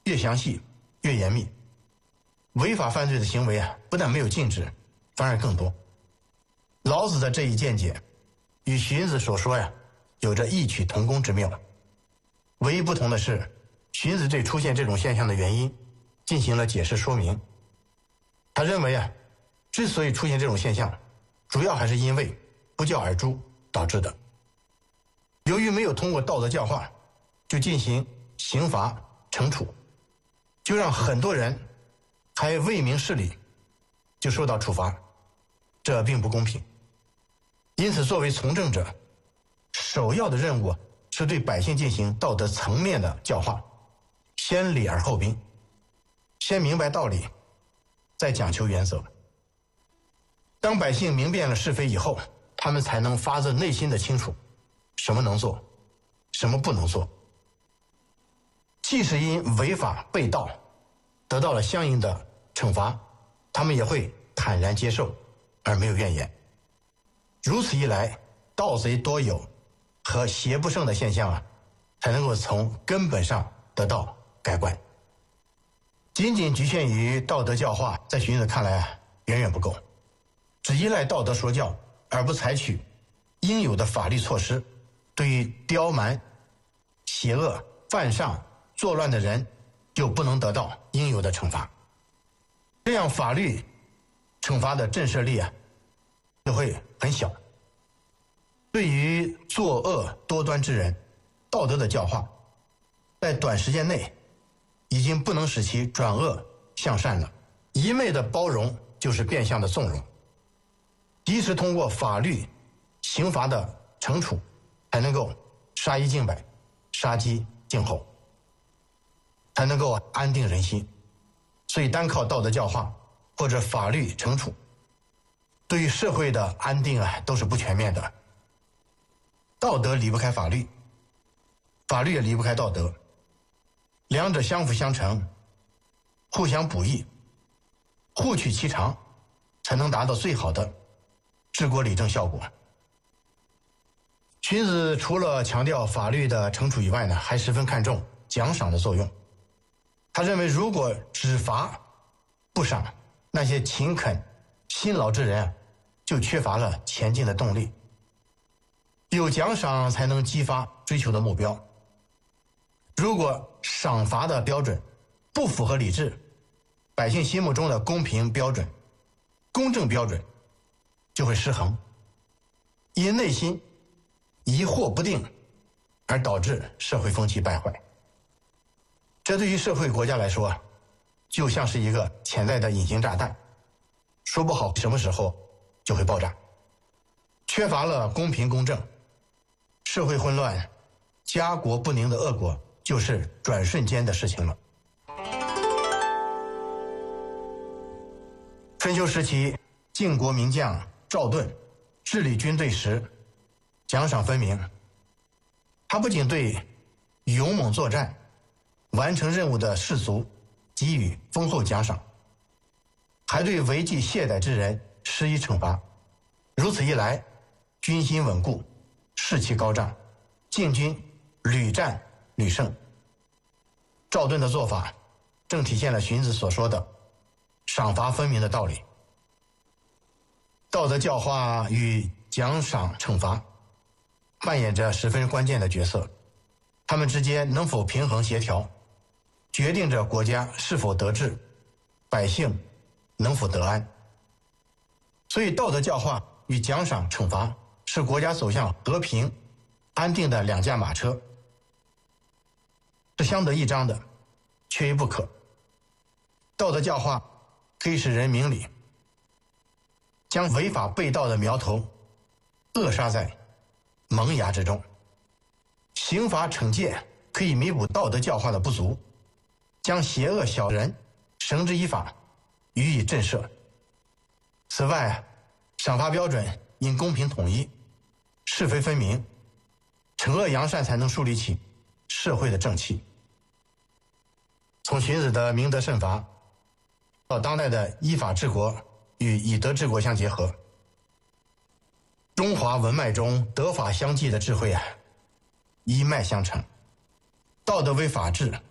越详细越严密，违法犯罪的行为不但没有禁止，反而更多。老子的这一见解与荀子所说有着异曲同工之妙，唯一不同的是，荀子对出现这种现象的原因进行了解释说明。他认为之所以出现这种现象，主要还是因为不教而诛导致的。由于没有通过道德教化就进行刑罚惩处，就让很多人还未明事理就受到处罚，这并不公平。因此作为从政者，首要的任务是对百姓进行道德层面的教化，先礼而后兵，先明白道理，再讲求原则。当百姓明辨了是非以后，他们才能发自内心的清楚什么能做，什么不能做。即使因违法被盗得到了相应的惩罚，他们也会坦然接受而没有怨言。如此一来，盗贼多有和邪不胜的现象才能够从根本上得到改观。仅仅局限于道德教化，在荀子看来远远不够。只依赖道德说教而不采取应有的法律措施，对于刁蛮、邪恶、犯上、作乱的人就不能得到应有的惩罚。这样法律惩罚的震慑力就会很小。对于作恶多端之人，道德的教化在短时间内已经不能使其转恶向善了。一昧的包容就是变相的纵容。及时通过法律刑罚的惩处，才能够杀一儆百，杀鸡儆猴，才能够安定人心。所以单靠道德教化或者法律惩处，对于社会的安定都是不全面的。道德离不开法律，法律也离不开道德，两者相辅相成，互相补益，互取其长，才能达到最好的治国理政效果。荀子除了强调法律的惩处以外还十分看重奖赏的作用。他认为，如果只罚不赏，那些勤恳辛劳之人就缺乏了前进的动力。有奖赏才能激发追求的目标。如果赏罚的标准不符合理智，百姓心目中的公平标准、公正标准就会失衡，因内心疑惑不定而导致社会风气败坏。这对于社会国家来说就像是一个潜在的隐形炸弹，说不好什么时候就会爆炸。缺乏了公平公正，社会混乱、家国不宁的恶果就是转瞬间的事情了。春秋时期，晋国名将赵盾治理军队时，奖赏分明。他不仅对勇猛作战、完成任务的士卒给予丰厚奖赏，还对违纪懈怠之人施以惩罚。如此一来，军心稳固，士气高涨，晋军屡战屡胜。赵盾的做法正体现了荀子所说的赏罚分明的道理。道德教化与奖赏惩罚扮演着十分关键的角色，他们之间能否平衡协调，决定着国家是否得志，百姓能否得安。所以道德教化与奖赏惩罚是国家走向和平安定的两驾马车，是相得益彰的，缺一不可。道德教化可以使人明理，将违法被盗的苗头扼杀在萌芽之中。刑罚惩戒可以弥补道德教化的不足，将邪恶小人绳之以法，予以震慑。此外，赏罚标准应公平统一，是非分明，惩恶扬善，才能树立起社会的正气。从荀子的明德慎罚到当代的依法治国与以德治国相结合，中华文脉中德法相济的智慧一脉相承。道德为法治，